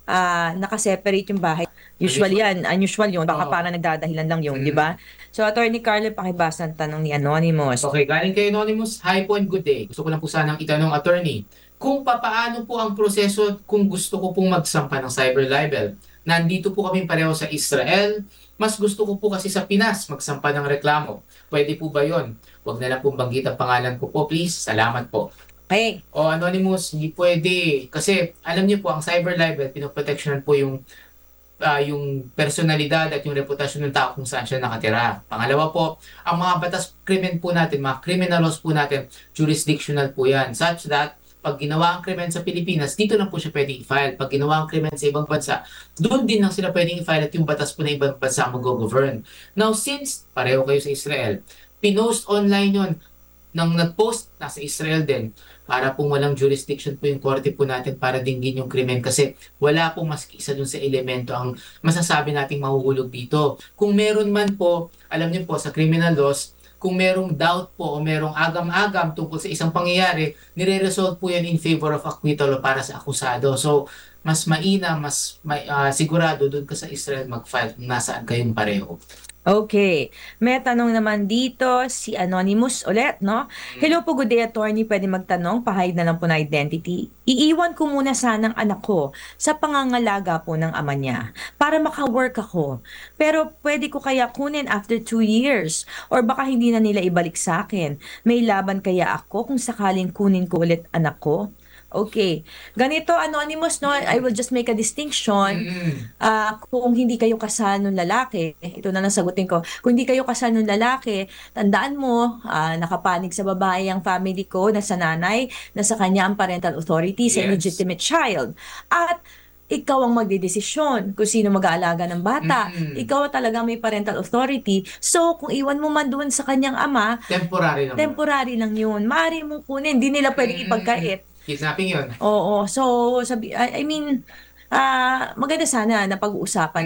nakaseparate yung bahay. Usually yan, unusual yun, baka Oo. parang nagdadahilan lang yun, di Mm. ba? So, Attorney Carlo, pakibasa ang tanong ni Anonymous. Okay, galing kay Anonymous. Hi po and good day. Gusto ko lang po sanang itanong, attorney, kung papaano po ang proseso kung gusto ko pong magsampa ng cyber libel. Nandito po kami pareho sa Israel. Mas gusto ko po kasi sa Pinas magsampa ng reklamo. Pwede po ba yon? Huwag na lang pong banggit ang pangalan ko po, please. Salamat po. Okay. O Anonymous, hindi pwede. Kasi alam niyo po, ang cyber libel, pinoproteksyonan po yung personalidad at yung reputasyon ng tao kung saan siya nakatira. Pangalawa po, ang mga batas krimen po natin, mga criminal laws po natin, jurisdictional po yan. Such that, pag ginawa ang krimen sa Pilipinas, dito lang po siya pwedeng i-file. Pag ginawa ang krimen sa ibang bansa, doon din lang sila pwedeng i-file at yung batas po ng ibang bansa mag-govern. Now, since pareho kayo sa Israel, pinost online yon nang nag-post, nasa Israel din, para pong walang jurisdiction po yung korte po natin para dinggin yung krimen kasi wala pong mas isa dun sa elemento ang masasabi nating mahuhulog dito. Kung meron man po, alam niyo po sa criminal laws, kung merong doubt po o merong agam-agam tungkol sa isang pangyayari, nire-resolve po yan in favor of acquittal o para sa akusado. So, mas maina, sigurado doon ka sa Israel mag-file kung nasaan kayong pareho. Okay. May tanong naman dito si Anonymous ulit, no? Hello po, good day, attorney. Pwede magtanong, pahayag na lang po na identity. Iiwan ko muna sana ang anak ko sa pangangalaga po ng ama niya para maka-work ako. Pero pwede ko kaya kunin after 2 years or baka hindi na nila ibalik sa akin. May laban kaya ako kung sakaling kunin ko ulit anak ko? Okay. Ganito, Anonymous, no? I will just make a distinction. Mm-mm. Kung hindi kayo kasal ng lalaki, ito na lang sagutin ko, kung hindi kayo kasal ng lalaki, tandaan mo, nakapanig sa babae ang family ko, na sa nanay, na sa kanya ang parental authority sa Yes. illegitimate child. At ikaw ang magdedesisyon kung sino mag-aalaga ng bata. Mm-mm. Ikaw talaga may parental authority. So, kung iwan mo man doon sa kanyang ama, Temporary lang yun. temporary lang yun. Maaari mong kunin. Hindi nila pwedeng Mm-mm. ipagkait. Kidnapping yun. Oo. So, I mean, maganda sana na pag-uusapan